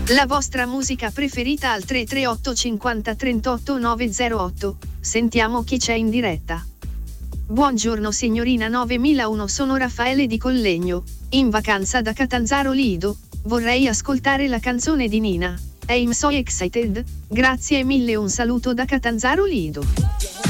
La vostra musica preferita al 338 50 38 908. Sentiamo chi c'è in diretta. Buongiorno signorina 9001, sono Raffaele di Collegno, in vacanza da Catanzaro Lido, vorrei ascoltare la canzone di Nina. I'm so excited, grazie mille, un saluto da Catanzaro Lido.